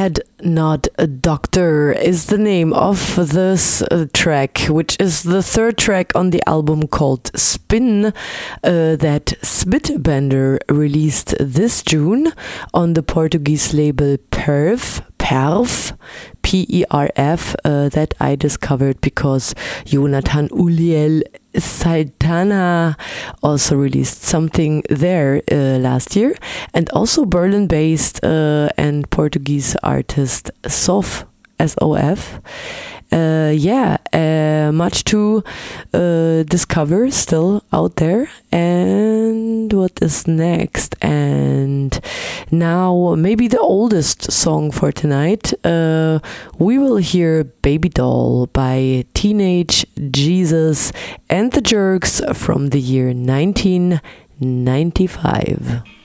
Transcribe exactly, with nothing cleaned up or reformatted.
Bad Not a Doctor is the name of this uh, track, which is the third track on the album called Spin uh, that Spitbender released this June on the Portuguese label Perf, Perf, P E R F, uh, that I discovered because Jonathan Uliel Saltana also released something there uh, last year, and also Berlin-based uh, and Portuguese artist Sof, S O F. Uh, yeah, uh, much to uh, discover still out there. And what is next? And now maybe the oldest song for tonight. Uh, we will hear Baby Doll by Teenage Jesus and the Jerks from the year nineteen ninety-five.